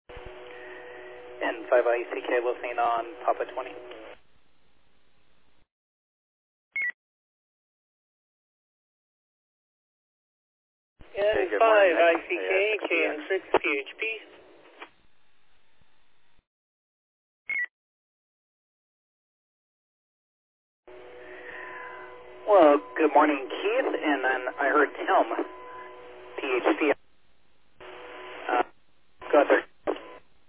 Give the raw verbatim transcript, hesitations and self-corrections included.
N five I C K listening on Papa twenty. N five I C K, K N six P H P. Well, good morning, Keith, and then I heard Tim, P H P. Uh, go ahead there.